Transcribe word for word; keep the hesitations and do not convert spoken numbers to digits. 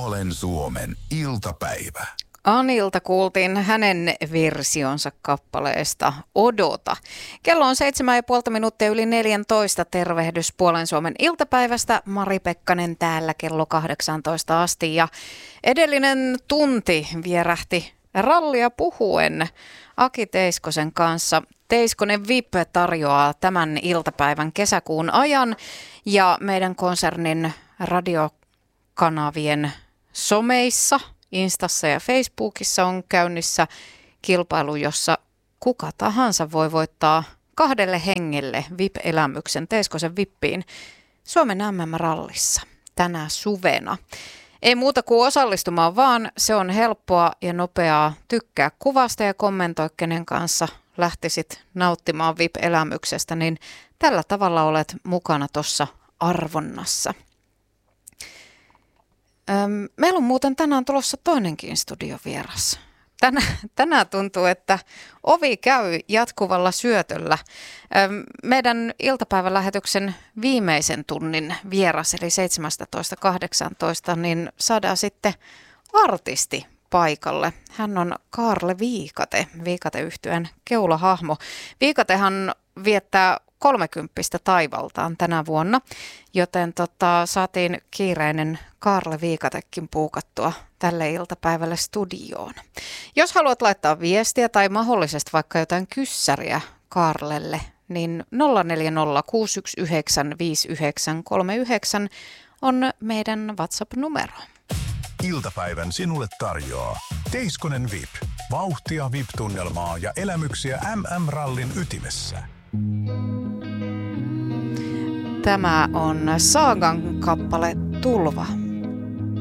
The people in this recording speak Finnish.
Puolen Suomen iltapäivä. Anilta kuultiin hänen versionsa kappaleesta Odota. Kello on seitsemän ja puolta minuuttia yli neljäntoista. Tervehdys Puolen Suomen iltapäivästä. Mari Pekkanen täällä kello kahdeksantoista asti. Ja edellinen tunti vierähti rallia puhuen Aki Teiskosen kanssa. Teiskonen V I P tarjoaa tämän iltapäivän kesäkuun ajan ja meidän konsernin radiokanavien someissa, Instassa ja Facebookissa on käynnissä kilpailu, jossa kuka tahansa voi voittaa kahdelle hengelle V I P-elämyksen Teiskosen vippiin Suomen M M-rallissa tänä suvena. Ei muuta kuin osallistumaan vaan, se on helppoa ja nopeaa. Tykkää kuvasta ja kommentoi, kenen kanssa lähtisit nauttimaan V I P-elämyksestä, niin tällä tavalla olet mukana tuossa arvonnassa. Öm, meillä on muuten tänään tulossa toinenkin studiovieras. Tänä, tänään tuntuu, että ovi käy jatkuvalla syötöllä. Öm, meidän iltapäivälähetyksen viimeisen tunnin vieras, eli seitsemästoista kahdeksantoista, niin saadaan sitten artisti paikalle. Hän on Kaarle Viikate, Viikate-yhtyeen keulahahmo. Viikatehan viettää kolmekymppistä taivaltaan tänä vuonna, joten tota, saatiin kiireinen Kaarle Viikatekin puukattua tälle iltapäivälle studioon. Jos haluat laittaa viestiä tai mahdollisesti vaikka jotain kyssäriä Kaarlelle, niin nolla neljä nolla kuusi yksi yhdeksän viisi yhdeksän kolme yhdeksän on meidän WhatsApp-numero. Iltapäivän sinulle tarjoaa Teiskonen V I P. Vauhtia V I P-tunnelmaa ja elämyksiä M M-rallin ytimessä. Tämä on Saagan kappale Tulva.